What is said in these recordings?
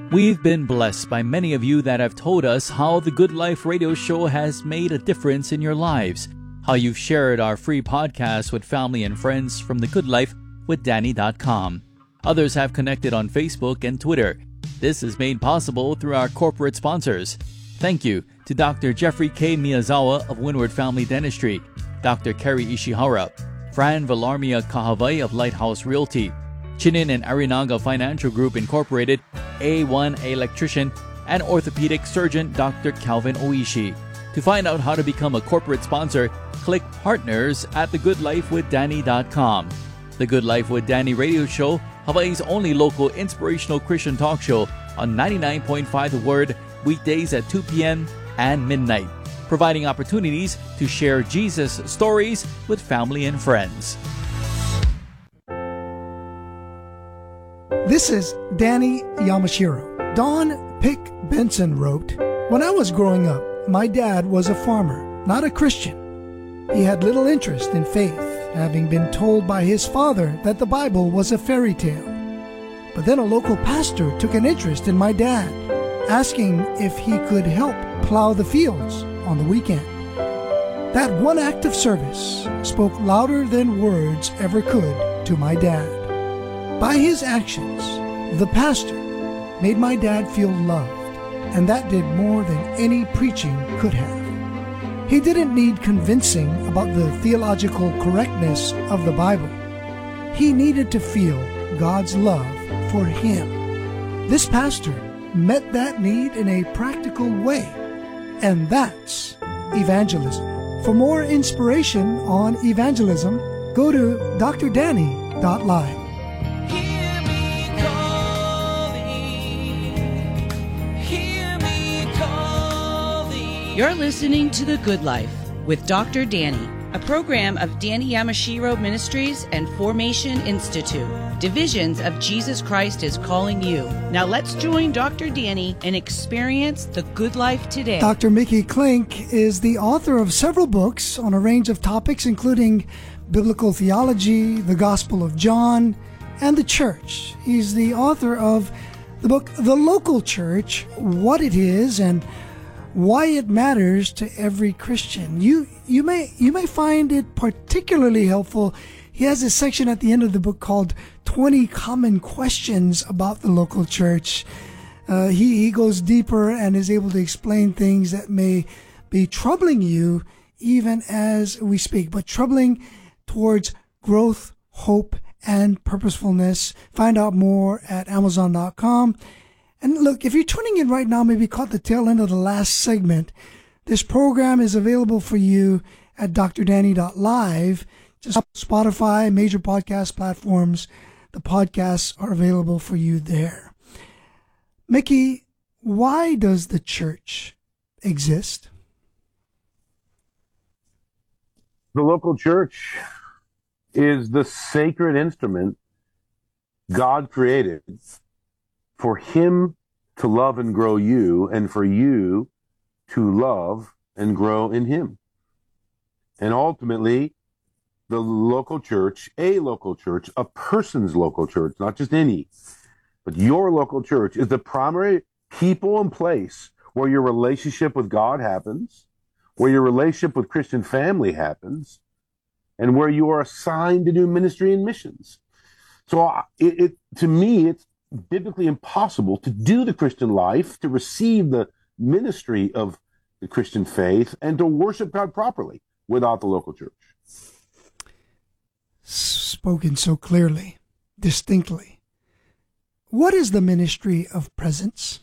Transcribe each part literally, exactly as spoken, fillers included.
We've been blessed by many of you that have told us how the Good Life radio show has made a difference in your lives, how you've shared our free podcast with family and friends from the good life with danny dot com. Others have connected on Facebook and Twitter. This is made possible through our corporate sponsors. Thank you to Doctor Jeffrey K. Miyazawa of Windward Family Dentistry, Doctor Kerry Ishihara, Fran Villarmia Kahavai of Lighthouse Realty, Chinin and Arinaga Financial Group Incorporated, A one Electrician, and orthopedic surgeon Doctor Calvin Oishi. To find out how to become a corporate sponsor, click Partners at the good life with danny dot com. The Good Life with Danny radio show, Hawaii's only local inspirational Christian talk show on ninety-nine point five The Word, weekdays at two p.m. and midnight, providing opportunities to share Jesus stories with family and friends. This is Danny Yamashiro. Don Pick Benson wrote, "When I was growing up, my dad was a farmer, not a Christian. He had little interest in faith, having been told by his father that the Bible was a fairy tale. But then a local pastor took an interest in my dad, asking if he could help plow the fields on the weekend. That one act of service spoke louder than words ever could to my dad. By his actions, the pastor made my dad feel loved, and that did more than any preaching could have. He didn't need convincing about the theological correctness of the Bible. He needed to feel God's love for him. This pastor met that need in a practical way, and that's evangelism. For more inspiration on evangelism, go to d r danny dot live. You're listening to The Good Life with Doctor Danny, a program of Danny Yamashiro Ministries and Formation Institute. Divisions of Jesus Christ is calling you. Now let's join Doctor Danny and experience the good life today. Doctor Mickey Klink is the author of several books on a range of topics, including biblical theology, the Gospel of John, and the church. He's the author of the book, The Local Church, What It Is, and Why It Matters to Every Christian. You you may you may find it particularly helpful. He has a section at the end of the book called twenty Common Questions About the Local Church. Uh, he, he goes deeper and is able to explain things that may be troubling you even as we speak, but troubling towards growth, hope, and purposefulness. Find out more at amazon dot com. And look, if you're tuning in right now, maybe caught the tail end of the last segment, this program is available for you at d r danny dot live. Just Spotify, major podcast platforms. The podcasts are available for you there. Mickey, why does the church exist? The local church is the sacred instrument God created for him to love and grow you, and for you to love and grow in him. And ultimately, the local church, a local church, a person's local church, not just any, but your local church is the primary people and place where your relationship with God happens, where your relationship with Christian family happens, and where you are assigned to do ministry and missions. So it, it to me, it's biblically impossible to do the Christian life, to receive the ministry of the Christian faith, and to worship God properly without the local church. Spoken so clearly, distinctly. What is the ministry of presence?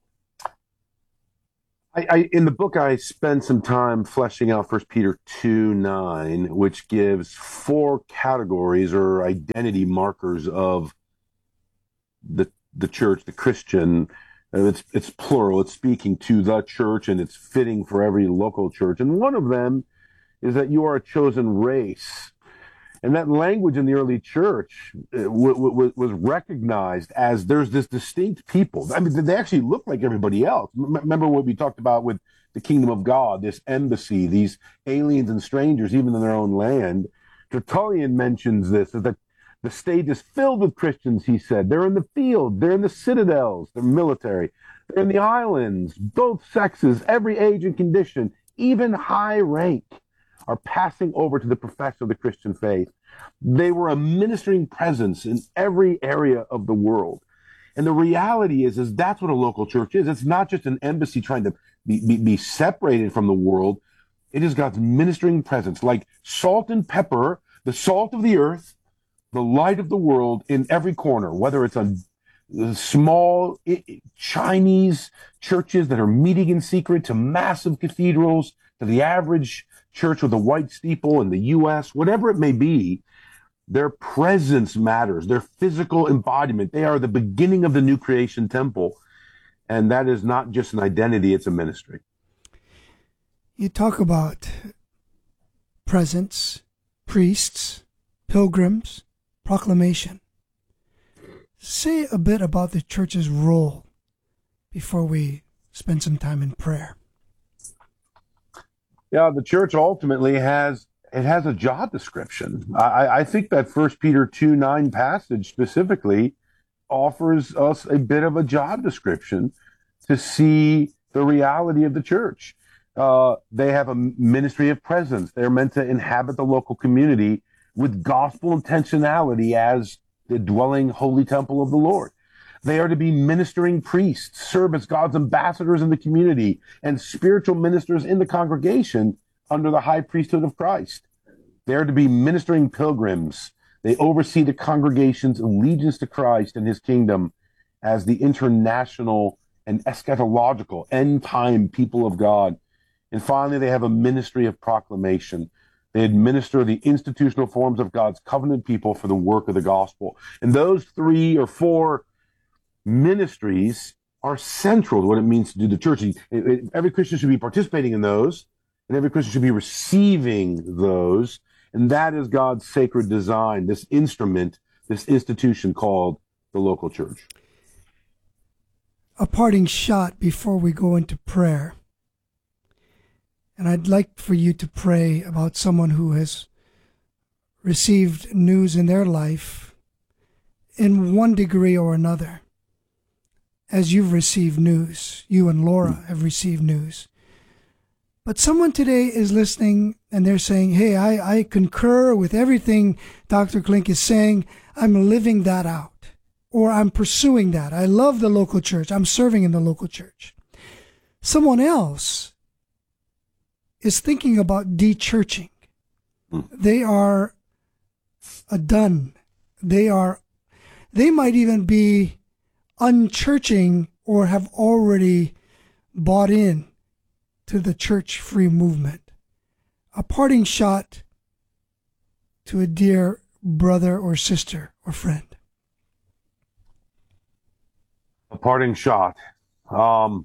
I, I, in the book, I spend some time fleshing out First Peter two nine, which gives four categories or identity markers of the the church, the Christian. Uh, it's it's plural. It's speaking to the church, and it's fitting for every local church. And one of them is that you are a chosen race. And that language in the early church uh, w- w- was recognized as there's this distinct people. I mean, they actually look like everybody else. M- remember what we talked about with the kingdom of God, this embassy, these aliens and strangers, even in their own land. Tertullian mentions this, is that The state is filled with Christians, he said. They're in the field, they're in the citadels, they're military, they're in the islands, both sexes, every age and condition, even high rank, are passing over to the profession of the Christian faith. They were a ministering presence in every area of the world. And the reality is, is that's what a local church is. It's not just an embassy trying to be, be, be separated from the world. It is God's ministering presence, like salt and pepper, the salt of the earth, the light of the world in every corner, whether it's on small Chinese churches that are meeting in secret to massive cathedrals, to the average church with a white steeple in the U S, whatever it may be. Their presence matters, their physical embodiment. They are the beginning of the new creation temple. And that is not just an identity, it's a ministry. You talk about presence, priests, pilgrims, proclamation. Say a bit about the church's role before we spend some time in prayer. Yeah, the church ultimately has it has a job description. I, I think that First Peter two nine passage specifically offers us a bit of a job description to see the reality of the church. Uh, they have a ministry of presence. They're meant to inhabit the local community with gospel intentionality as the dwelling holy temple of the Lord. They are to be ministering priests, serve as God's ambassadors in the community, and spiritual ministers in the congregation under the high priesthood of Christ. They are to be ministering pilgrims. They oversee the congregation's allegiance to Christ and his kingdom as the international and eschatological end-time people of God. And finally, they have a ministry of proclamation. They administer the institutional forms of God's covenant people for the work of the gospel. And those three or four ministries are central to what it means to do the church. Every Christian should be participating in those, and every Christian should be receiving those. And that is God's sacred design, this instrument, this institution called the local church. A parting shot before we go into prayer. And I'd like for you to pray about someone who has received news in their life in one degree or another. As you've received news, you and Laura have received news. But someone today is listening and they're saying, hey, I, I concur with everything Doctor Klink is saying. I'm living that out, or I'm pursuing that. I love the local church. I'm serving in the local church. Someone else is thinking about de-churching. They are a done. They are, they might even be unchurching or have already bought in to the church free movement. A parting shot to a dear brother or sister or friend. A parting shot. Um,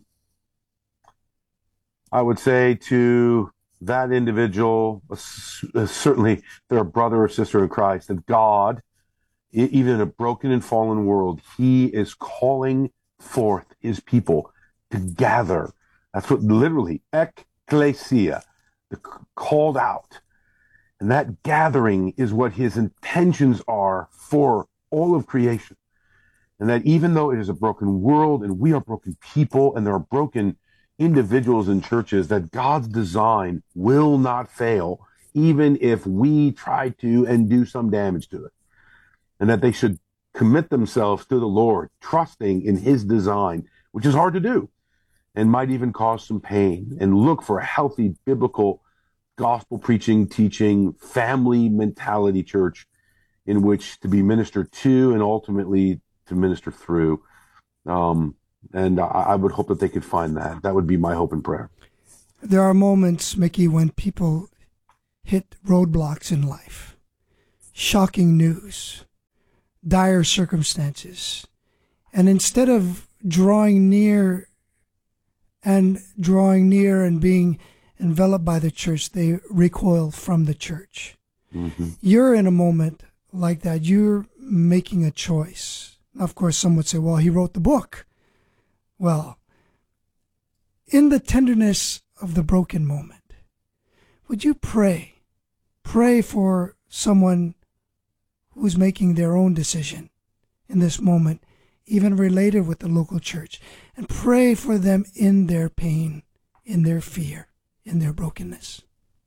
I would say to that individual, uh, certainly they're a brother or sister in Christ, that God, even in a broken and fallen world, he is calling forth his people to gather. That's what literally, ecclesia, the called out. And that gathering is what his intentions are for all of creation. And that even though it is a broken world and we are broken people and there are broken individuals in churches, that God's design will not fail, even if we try to and do some damage to it. And that they should commit themselves to the Lord, trusting in his design, which is hard to do and might even cause some pain, and look for a healthy biblical gospel preaching, teaching, family mentality church in which to be ministered to and ultimately to minister through. Um, and I, I would hope that they could find that. That would be my hope and prayer. There are moments, Mickey, when people hit roadblocks in life. Shocking news, dire circumstances. And instead of drawing near and drawing near and being enveloped by the church, they recoil from the church. Mm-hmm. You're in a moment like that. You're making a choice. Of course, some would say, well, he wrote the book. Well, in the tenderness of the broken moment, would you pray? Pray for someone who's making their own decision in this moment, even related with the local church, and pray for them in their pain, in their fear, in their brokenness.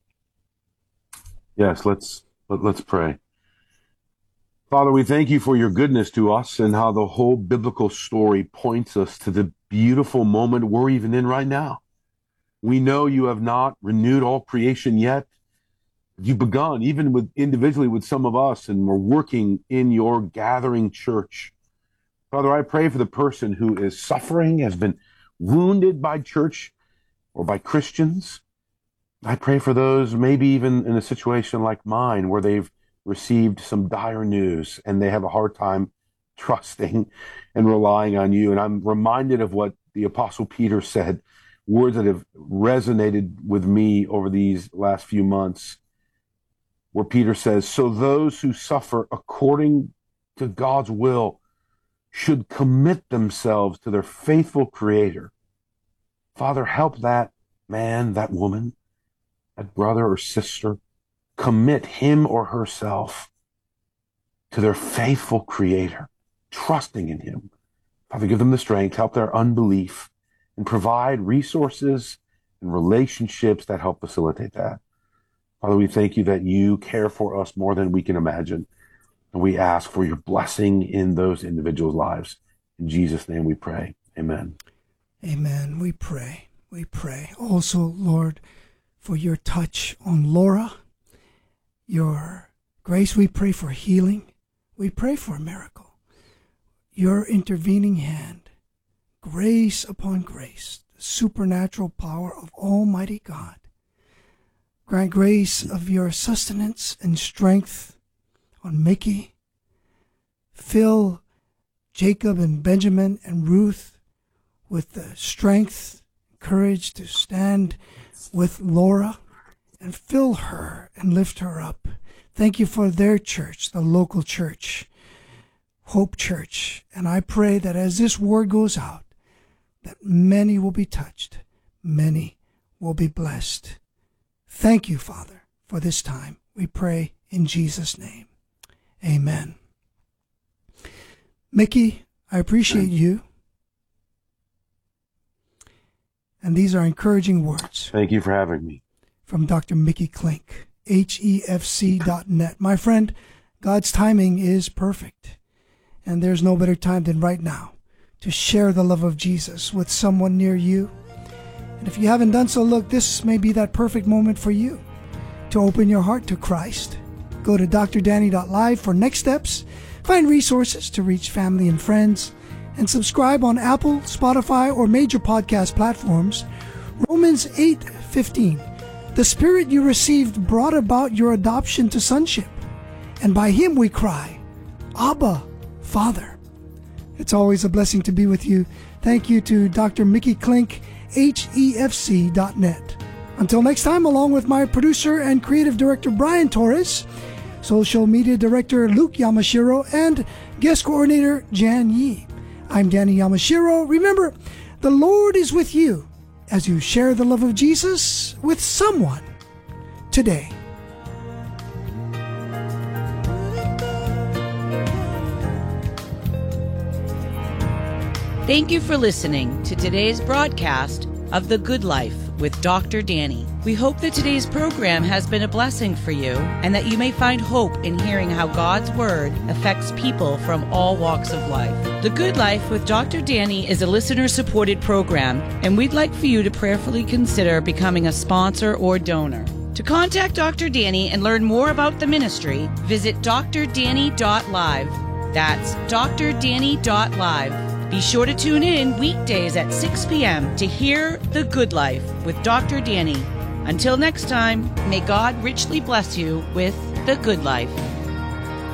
Yes, let's let, let's pray. Father, we thank you for your goodness to us and how the whole biblical story points us to the beautiful moment we're even in right now. We know you have not renewed all creation yet. You've begun, even with individually with some of us, and we're working in your gathering church. Father, I pray for the person who is suffering, has been wounded by church or by Christians. I pray for those maybe even in a situation like mine where they've received some dire news and they have a hard time trusting and relying on you. And I'm reminded of what the Apostle Peter said, words that have resonated with me over these last few months, where Peter says, so those who suffer according to God's will should commit themselves to their faithful Creator. Father, help that man, that woman, that brother or sister, commit him or herself to their faithful Creator, trusting in him. Father, give them the strength, help their unbelief, and provide resources and relationships that help facilitate that. Father, we thank you that you care for us more than we can imagine. And we ask for your blessing in those individuals' lives. In Jesus' name we pray. Amen. Amen. We pray. We pray. Also, Lord, for your touch on Laura, your grace, we pray for healing. We pray for a miracle. Your intervening hand, grace upon grace, the supernatural power of Almighty God. Grant grace of your sustenance and strength on Mickey. Fill Jacob and Benjamin and Ruth with the strength, courage to stand with Laura, and fill her and lift her up. Thank you for their church, the local church, Hope Church. And I pray that as this word goes out, that many will be touched, many will be blessed. Thank you, Father, for this time. We pray in Jesus' name. Amen. Mickey, I appreciate you. And these are encouraging words. Thank you for having me. From Doctor Mickey Klink, H E F C dot net. My friend, God's timing is perfect. And there's no better time than right now to share the love of Jesus with someone near you. And if you haven't done so, look, this may be that perfect moment for you to open your heart to Christ. Go to D R danny dot live for next steps. Find resources to reach family and friends. And subscribe on Apple, Spotify, or major podcast platforms. Romans eight fifteen. The Spirit you received brought about your adoption to sonship. And by Him we cry, Abba, Father. It's always a blessing to be with you. Thank you to Doctor Mickey Klink, H E F C dot net. Until next time, along with my producer and creative director Brian Torres, social media director Luke Yamashiro, and guest coordinator Jan Yi. I'm Danny Yamashiro. Remember, the Lord is with you as you share the love of Jesus with someone today. Thank you for listening to today's broadcast of The Good Life with Doctor Danny. We hope that today's program has been a blessing for you and that you may find hope in hearing how God's Word affects people from all walks of life. The Good Life with Doctor Danny is a listener-supported program, and we'd like for you to prayerfully consider becoming a sponsor or donor. To contact Doctor Danny and learn more about the ministry, visit D R danny dot live. That's D R danny dot live. Be sure to tune in weekdays at six p.m. to hear The Good Life with Doctor Danny. Until next time, may God richly bless you with The Good Life.